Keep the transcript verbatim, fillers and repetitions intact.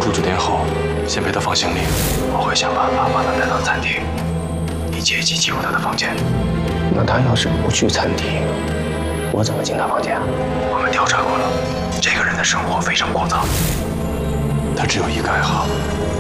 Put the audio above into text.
住酒店后，先陪他放行李，我会想办法把他带到餐厅，你借机进入他的房间。 那他要是不去餐厅，我怎么进他房间啊？ 我们调查过了，这个人的生活非常枯燥，他只有一个爱好，